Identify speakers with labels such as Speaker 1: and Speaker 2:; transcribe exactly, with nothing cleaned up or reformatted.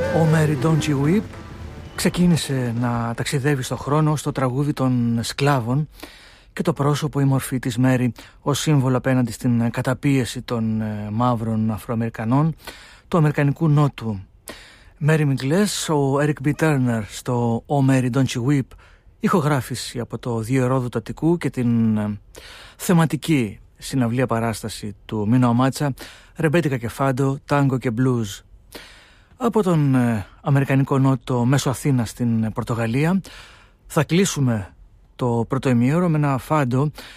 Speaker 1: Ο Mary Don't You Weep ξεκίνησε να ταξιδεύει στο χρόνο στο τραγούδι των σκλάβων και το πρόσωπο, η μορφή της Mary ως σύμβολο απέναντι στην καταπίεση των ε, μαύρων Αφροαμερικανών του Αμερικανικού Νότου. Mary Migles, ο Eric B. Turner στο Oh Mary Don't You Weep, ηχογράφηση από το Διερόδου του Αττικού και την ε, θεματική συναυλία παράσταση του Μίνο Αμάτσα, ρεμπέτικα και φάντο, τάγκο και μπλουζ. Από τον ε, Αμερικανικό Νότο μέσω Αθήνα στην Πορτογαλία θα κλείσουμε το πρώτο ημίωρο με ένα φάντο